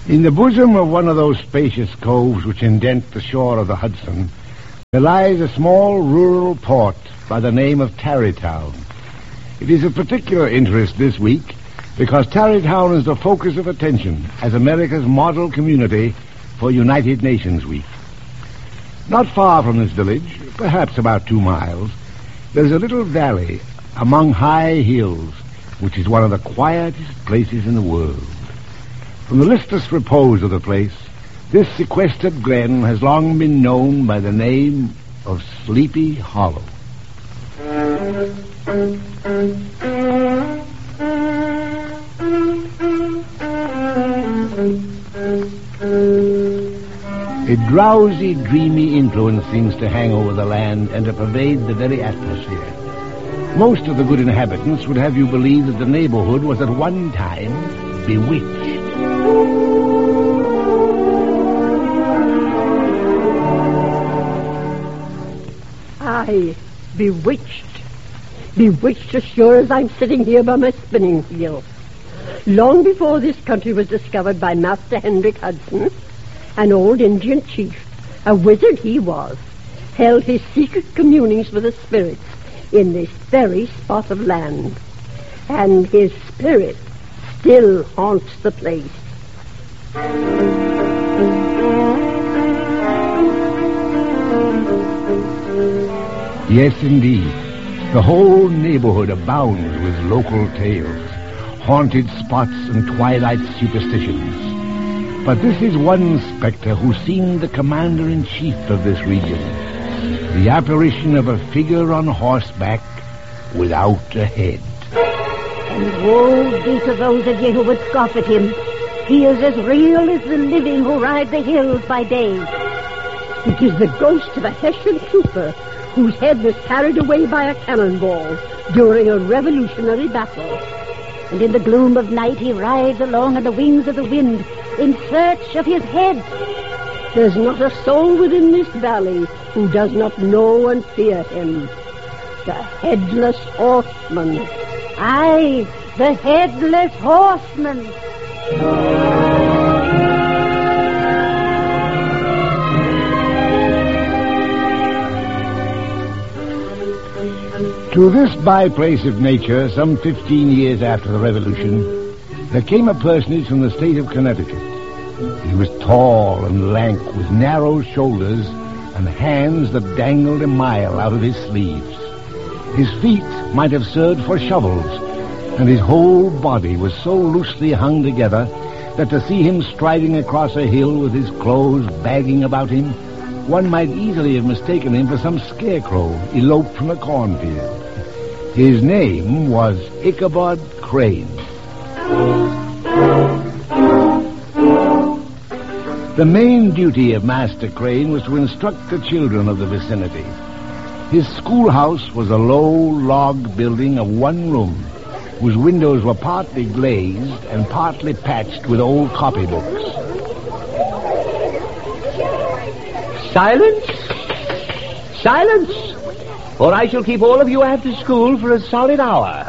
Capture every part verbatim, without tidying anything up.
In the bosom of one of those spacious coves which indent the shore of the Hudson, there lies a small rural port by the name of Tarrytown. It is of particular interest this week because Tarrytown is the focus of attention as America's model community for United Nations Week. Not far from this village, perhaps about two miles, there's a little valley among high hills, which is one of the quietest places in the world. From the listless repose of the place, this sequestered glen has long been known by the name of Sleepy Hollow. A drowsy, dreamy influence seems to hang over the land and to pervade the very atmosphere. Most of the good inhabitants would have you believe that the neighborhood was at one time bewitched. Aye, bewitched. Bewitched as sure as I'm sitting here by my spinning wheel. Long before this country was discovered by Master Hendrick Hudson, an old Indian chief, a wizard he was, held his secret communings with the spirits in this very spot of land. And his spirit still haunts the place. Yes, indeed. The whole neighborhood abounds with local tales, haunted spots and twilight superstitions. But this is one spectre who seemed the commander-in-chief of this region, the apparition of a figure on horseback without a head. And woe be to those of you who would scoff at him. He is as real as the living who ride the hills by day. It is the ghost of a Hessian trooper whose head was carried away by a cannonball during a revolutionary battle. And in the gloom of night he rides along on the wings of the wind in search of his head. There's not a soul within this valley who does not know and fear him. The Headless Horseman. Aye, the Headless Horseman. To this by-place of nature, some fifteen years after the Revolution, there came a personage from the state of Connecticut. He was tall and lank, with narrow shoulders and hands that dangled a mile out of his sleeves. His feet might have served for shovels, and his whole body was so loosely hung together that to see him striding across a hill with his clothes bagging about him, one might easily have mistaken him for some scarecrow eloped from a cornfield. His name was Ichabod Crane. The main duty of Master Crane was to instruct the children of the vicinity. His schoolhouse was a low log building of one room, whose windows were partly glazed and partly patched with old copybooks. Silence! Silence! Or I shall keep all of you after school for a solid hour.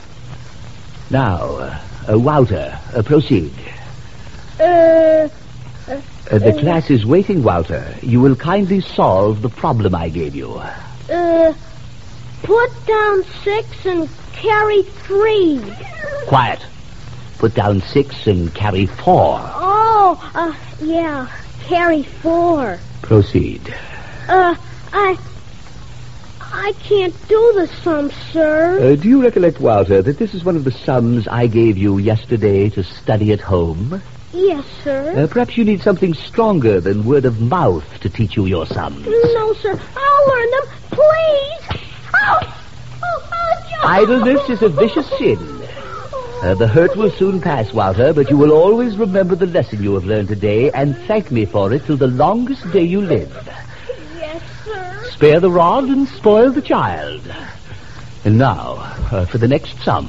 Now, uh, Wouter, uh, proceed. Uh, uh, the uh, class is waiting, Wouter. You will kindly solve the problem I gave you. Uh, put down six and carry three. Quiet. Put down six and carry four. Oh, uh, yeah, carry four. Proceed. Uh, I... I can't do the sum, sir. Uh, do you recollect, Wouter, that this is one of the sums I gave you yesterday to study at home? Yes, sir. Uh, perhaps you need something stronger than word of mouth to teach you your sums. No, sir. I'll learn them. Please. Oh, oh, oh, Idleness is a vicious sin. Uh, the hurt will soon pass, Wouter, but you will always remember the lesson you have learned today and thank me for it till the longest day you live. Yes, sir. Spare the rod and spoil the child. And now, uh, for the next sum.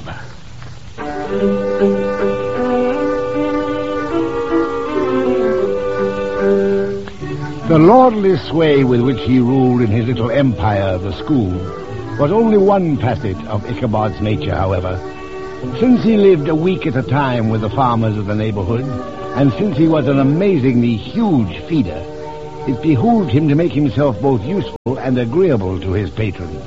The lordly sway with which he ruled in his little empire of the school was only one facet of Ichabod's nature, however. Since he lived a week at a time with the farmers of the neighborhood, and since he was an amazingly huge feeder, it behooved him to make himself both useful and agreeable to his patrons.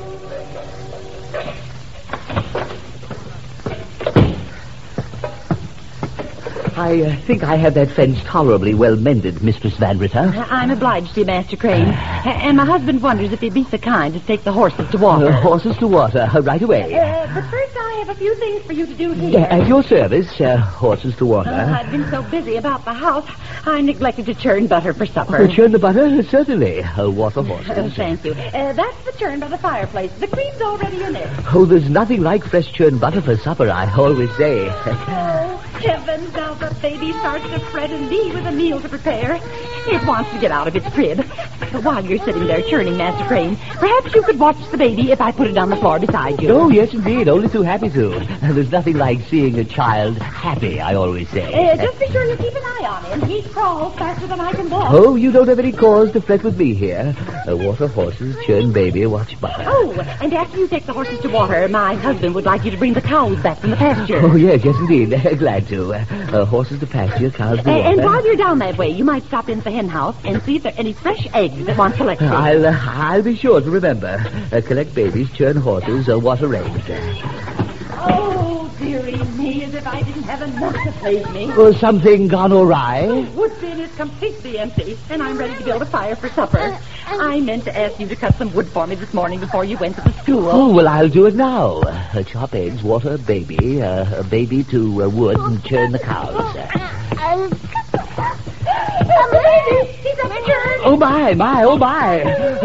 I uh, think I have that fence tolerably well mended, Mistress Van Ritter. I'm obliged to you, Master Crane. And my husband wonders if you'd be so kind to take the horses to water. Uh, horses to water, uh, right away. Uh, but first I have a few things for you to do here. Uh, at your service, uh, horses to water. Uh, I've been so busy about the house, I neglected to churn butter for supper. Uh, churn the butter? Certainly. Uh, water horses. Oh, thank you. Uh, that's the churn by the fireplace. The cream's already in it. Oh, there's nothing like fresh churned butter for supper, I always say. Oh, heavens, now the baby starts to fret and me with a meal to prepare. It wants to get out of its crib. But while you're sitting there churning, Master Crane, perhaps you could watch the baby if I put it on the floor beside you. Oh, yes, indeed. Only too happy to. Uh, there's nothing like seeing a child happy, I always say. Uh, just be sure you keep an eye on him. He crawls faster than I can walk. Oh, you don't have any cause to fret with me here. Uh, water horses, churn baby, watch butter. Oh, and after you take the horses to water, my husband would like you to bring the cows back from the pasture. Oh, yes, yes, indeed. Glad to. Uh, uh, horses to pasture, cows to Uh, water. and while you're down that way, you might stop into the hen house and see if there are any fresh eggs that want collecting. I'll, uh, I'll be sure to remember. Uh, collect babies, churn horses, uh, water eggs. Oh, dearie me, as if I didn't have enough to plague me. Oh, something gone awry? The wood bin is completely empty, and I'm ready to build a fire for supper. I meant to ask you to cut some wood for me this morning before you went to the school. Oh, well, I'll do it now. Uh, chop eggs, water baby, uh, a baby to uh, wood, and churn the cows. Uh, Oh, the baby! He's up to churn! oh, my, my, oh, my.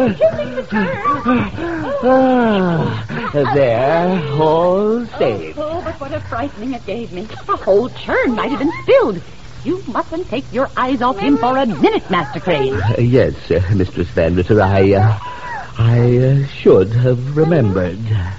Ah, there, all safe. Oh, but what a frightening it gave me. The whole churn might have been spilled. You mustn't take your eyes off him for a minute, Master Crane. Uh, yes, uh, Mistress Van Ritter, I, uh, I uh, should have remembered.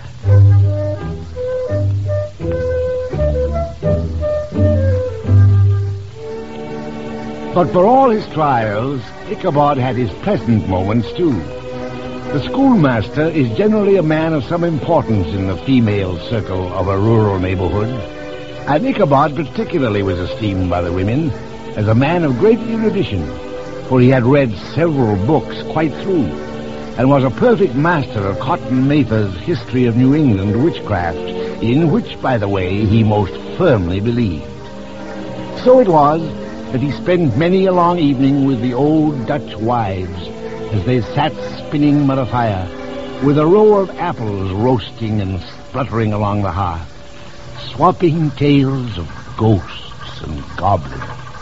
But for all his trials, Ichabod had his pleasant moments, too. The schoolmaster is generally a man of some importance in the female circle of a rural neighborhood, and Ichabod particularly was esteemed by the women as a man of great erudition, for he had read several books quite through, and was a perfect master of Cotton Mather's History of New England Witchcraft, in which, by the way, he most firmly believed. So it was that he spent many a long evening with the old Dutch wives as they sat spinning by the fire, with a row of apples roasting and spluttering along the hearth, swapping tales of ghosts and goblins.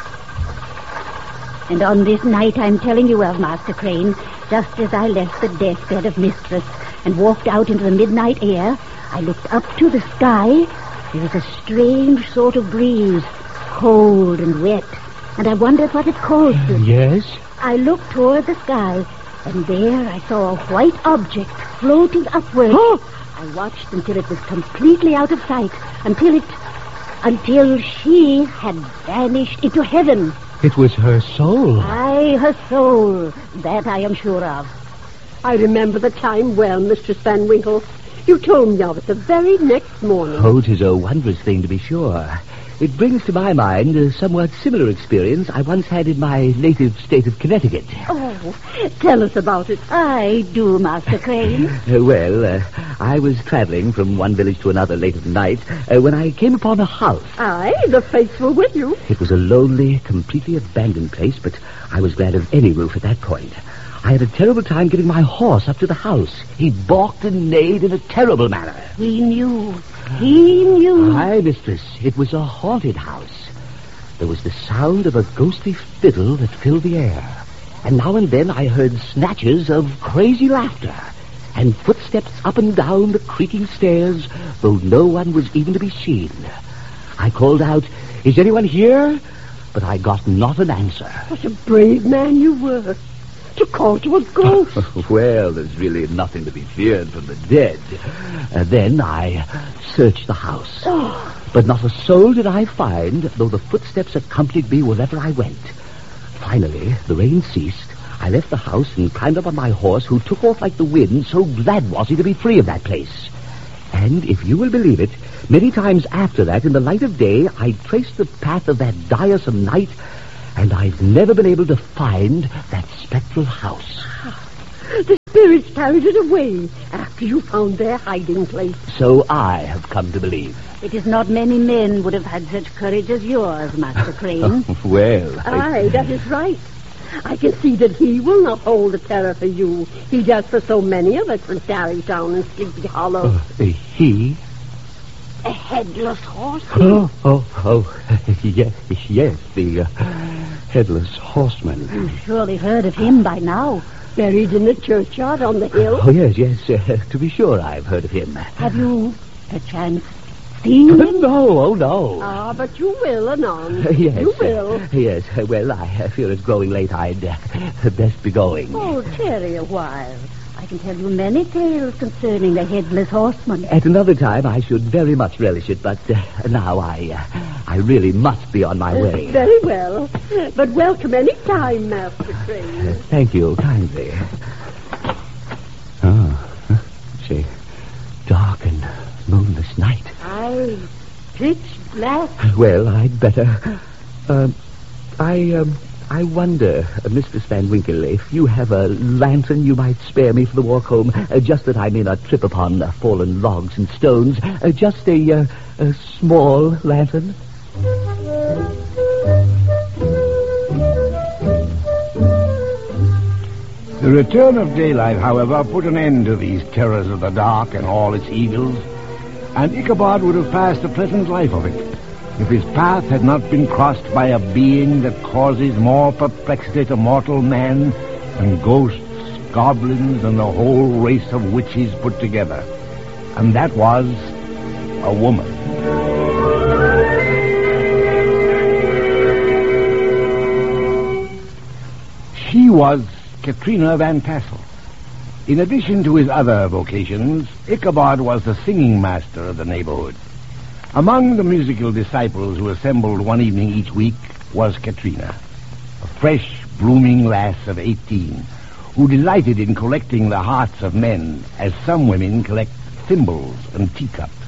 And on this night I'm telling you of, Master Crane, just as I left the deathbed of Mistress and walked out into the midnight air, I looked up to the sky. There was a strange sort of breeze, cold and wet, and I wondered what it caused it. Yes? I looked toward the sky, and there I saw a white object floating upward. I watched until it was completely out of sight, until it... until she had vanished into heaven. It was her soul. Aye, her soul. That I am sure of. I remember the time well, Mistress Van Winkle. You told me of it the very next morning. Oh, 'tis a wondrous thing, to be sure. It brings to my mind a somewhat similar experience I once had in my native state of Connecticut. Oh, tell us about it. I do, Master Crane. Uh, well, uh, I was traveling from one village to another late at night uh, when I came upon a house. Aye, the faithful with you. It was a lonely, completely abandoned place, but I was glad of any roof at that point. I had a terrible time getting my horse up to the house. He balked and neighed in a terrible manner. He knew. He knew. Aye, mistress, it was a haunted house. There was the sound of a ghostly fiddle that filled the air, and now and then I heard snatches of crazy laughter, and footsteps up and down the creaking stairs, though no one was even to be seen. I called out, "Is anyone here?" But I got not an answer. What a brave man you were, to call to a ghost. Well, there's really nothing to be feared from the dead. Uh, then I searched the house. Oh. But not a soul did I find, though the footsteps accompanied me wherever I went. Finally, the rain ceased. I left the house and climbed up on my horse, who took off like the wind, so glad was he to be free of that place. And if you will believe it, Many times after that, in the light of day, I traced the path of that diresome night, and I've never been able to find that spectral house. The spirits carried it away after you found their hiding place. So I have come to believe. It is not many men would have had such courage as yours, Master Crane. Well, I... Aye, that is right. I can see that he will not hold a terror for you. He does for so many of us from Tarrytown and Sleepy Hollow. Uh, he? A headless horse. Oh, oh, oh, yes, yes, the uh, headless horseman. You've surely heard of him by now. Buried in the churchyard on the hill. Oh, yes, yes, uh, to be sure I've heard of him. Have you, perchance, seen him? No, oh, no. Ah, but you will anon. Uh, yes. You will. Uh, yes, uh, well, I fear it's growing late. I'd uh, best be going. Oh, tarry a while. I can tell you many tales concerning the headless horseman. At another time, I should very much relish it, but uh, now I uh, I really must be on my way. Very well. But welcome any time, Master Crane. Uh, thank you kindly. Oh, it's a dark and moonless night. Aye, pitch black. Well, I'd better. Uh, I, um... I wonder, uh, Mistress Van Winkle, if you have a lantern you might spare me for the walk home, uh, just that I may not trip upon uh, fallen logs and stones. Uh, just a, uh, a small lantern. The return of daylight, however, put an end to these terrors of the dark and all its evils, and Ichabod would have passed a pleasant life of it, if his path had not been crossed by a being that causes more perplexity to mortal man than ghosts, goblins, and the whole race of witches put together. And that was a woman. She was Katrina Van Tassel. In addition to his other vocations, Ichabod was the singing master of the neighborhood. Among the musical disciples who assembled one evening each week was Katrina, a fresh, blooming lass of eighteen, who delighted in collecting the hearts of men as some women collect thimbles and teacups.